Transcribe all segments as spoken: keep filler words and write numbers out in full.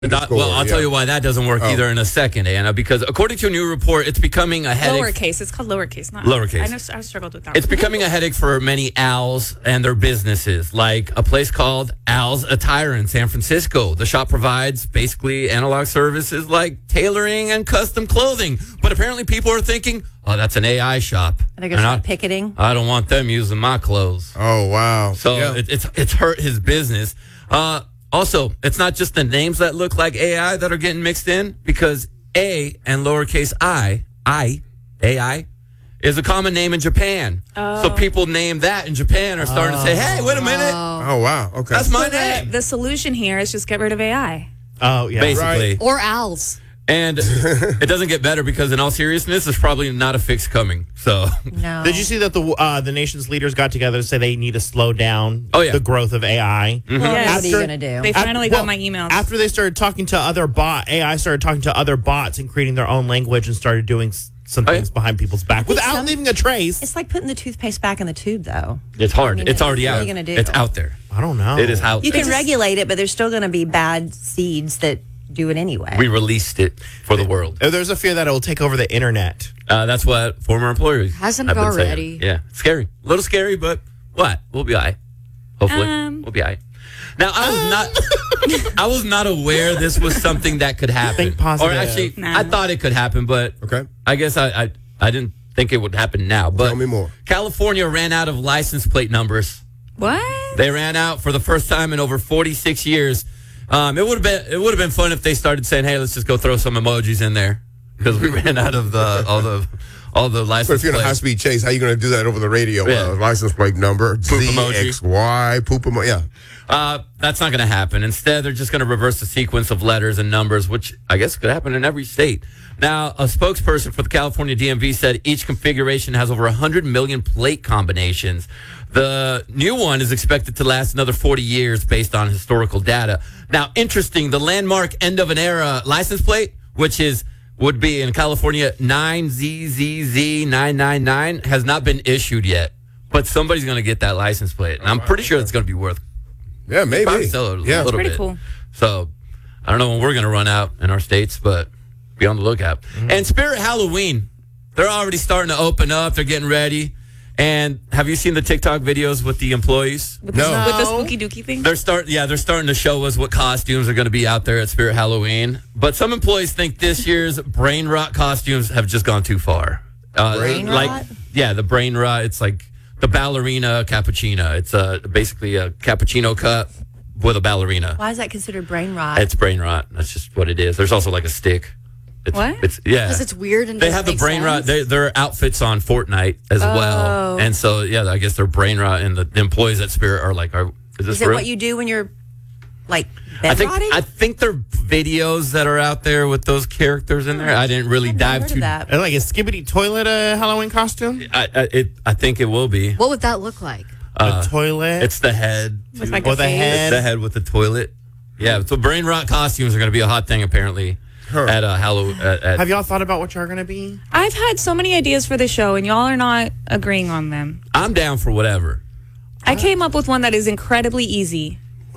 Not, well, I'll yeah. tell you why that doesn't work Oh. either in a second, Anna, because according to a new report, it's becoming a headache. Lowercase. It's called lowercase, not Lowercase. I know. I struggled with that. It's one. becoming a headache for many Al's and their businesses, like a place called Al's Attire in San Francisco. The shop provides basically analog services like tailoring and custom clothing. But apparently people are thinking, oh, that's an A I shop. Are they going And to I- start picketing? I don't want them using my clothes. Oh, wow. So Yeah. it, it's it's hurt his business. Uh, also, it's not just the names that look like A I that are getting mixed in, because A and lowercase I, I, A I, is a common name in Japan. Oh. So people name that in Japan are starting to say, hey, wait a minute. Oh, wow. Okay. That's my So the, name. the solution here is just get rid of A I. Oh, yeah. Basically. Right. Or owls. And it doesn't get better because, in all seriousness, there's probably not a fix coming. So, No. Did you see that the uh, the nation's leaders got together to say they need to slow down Oh, yeah. the growth of A I? Well, Yes. what are you After- going to do? They Af- finally well, got my emails. After they started talking to other bot, A I started talking to other bots and creating their own language and started doing s- some Oh, yeah. things behind people's back without some- leaving a trace. It's like putting the toothpaste back in the tube, though. it's hard. I mean, it's already what out. are you gonna do? It's out there. I don't know. It is out You there. can regulate it, but there's still going to be bad seeds that do it anyway. We released it for the world. There's a fear that it will take over the internet. Uh, that's what former employers Hasn't have it been saying. already? Yeah, it's scary. A little scary, but what? We'll be all right. Hopefully, Um. we'll be all right. Now, I was not, I was not aware this was something that could happen. Think positive. Or actually, Nah. I thought it could happen, but Okay. I guess I, I, I didn't think it would happen now. But Tell me more. California ran out of license plate numbers. What? They ran out for the first time in over forty-six years. Um, it would have been it would have been fun if they started saying, "Hey, let's just go throw some emojis in there," because we ran out of the all the all the But license if you're in a plates. high-speed chase, how you going to do that over the radio? Yeah. Uh, license plate number, Z emoji. X Y, poop emoji. Yeah. Uh, that's not going to happen. Instead, they're just going to reverse the sequence of letters and numbers, which I guess could happen in every state. Now, a spokesperson for the California D M V said each configuration has over one hundred million plate combinations. The new one is expected to last another forty years based on historical data. Now, interesting, the landmark end of an era license plate, which is would be in California nine Z Z Z nine nine nine, has not been issued yet. But somebody's going to get that license plate. And I'm pretty sure it's going to be worth Yeah, maybe. probably sell it a yeah. little Pretty bit. cool. So I don't know when we're going to run out in our states, but be on the lookout. And Spirit Halloween, they're already starting to open up. They're getting ready. And have you seen the TikTok videos with the employees? With No. The, with the spooky dookie thing? They're start, yeah, they're starting to show us what costumes are going to be out there at Spirit Halloween. But some employees think this year's brain rot costumes have just gone too far. Uh, Brain like, rot? Yeah, the brain rot. It's like the ballerina cappuccino. It's uh, basically a cappuccino cup with a ballerina. Why is that considered brain rot? It's brain rot. That's just what it is. There's also like a stick. It's, What? It's yeah. Because it's weird and They doesn't have the make brain rot. sense. They, their outfits on Fortnite as well, Oh. and so yeah, I guess they're brain rot. And the, the employees at Spirit are like, are, "Is this is it real?" what you do when you're, like, I bed think rotting? I think there are videos that are out there with those characters in there. I didn't really I've never dive heard too. of that. And like a skibbity toilet uh, Halloween costume? I, I, it, I think it will be. What would that look like? a toilet? It's the head. With like Or a the face? head. It's the head with the toilet. Yeah, so brain rot costumes are going to be a hot thing apparently Huh. at uh, Halloween. At, at, Have y'all thought about what y'all are going to be? I've had so many ideas for the show, and y'all are not agreeing on them. I'm down for whatever. I came up with one that is incredibly easy.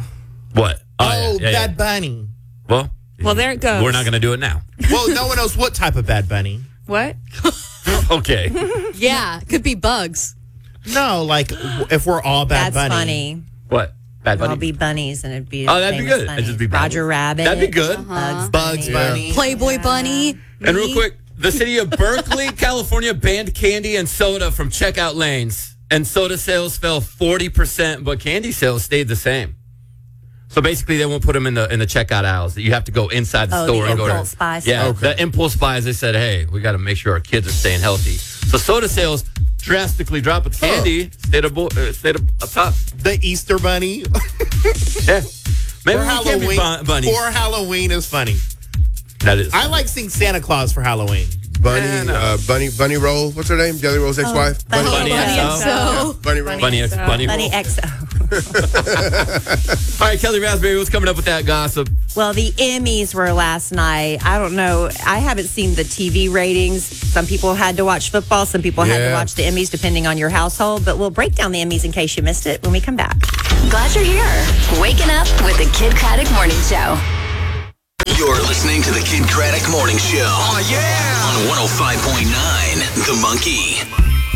What? Oh, yeah, yeah, yeah. Bad Bunny. Well, Well, there it goes. we're not going to do it now. Well, no one knows what type of Bad Bunny. What? Okay. Yeah, it could be bugs. No, like w- if we're all Bad That's Bunny. funny. What? Bad We'll Bunny? all be bunnies, and it'd be Oh, that'd be famous good. bunnies. It'd just be bad. Roger Rabbit. That'd be good. Bugs, Bugs Bunny. Playboy Bunny. And real me. quick, the city of Berkeley, California banned candy and soda from checkout lanes. And soda sales fell forty percent, but candy sales stayed the same. So basically, they won't put them in the in the checkout aisles. You have to go inside the Oh, store the and go impulse to. buy Yeah, stuff. the impulse buys. They said, "Hey, we got to make sure our kids are staying healthy." So soda sales drastically dropped, but candy stayed up, uh, stayed up, up top. The Easter Bunny. Yeah, maybe for we can be Halloween. bun- bunnies. For Halloween is funny. That is. I like seeing Santa Claus for Halloween. Bunny, Yeah, no. uh, Bunny, Bunny Roll. What's her name? Jelly Roll's ex-wife. Bunny, Bunny Bunny, X O. So, Bunny Roll. Bunny X, Bunny. Bunny X O. All right, Kelly Raspberry, what's coming up with that gossip? Well, the Emmys were last night. I don't know. I haven't seen the T V ratings. Some people had to watch football. Some people had to Yeah. watch the Emmys, depending on your household. But we'll break down the Emmys in case you missed it when we come back. Glad you're here. Waking up with the Kid Craddock Morning Show. You're listening to the Kid Craddock Morning Show. Oh, yeah. On one oh five point nine The Monkey.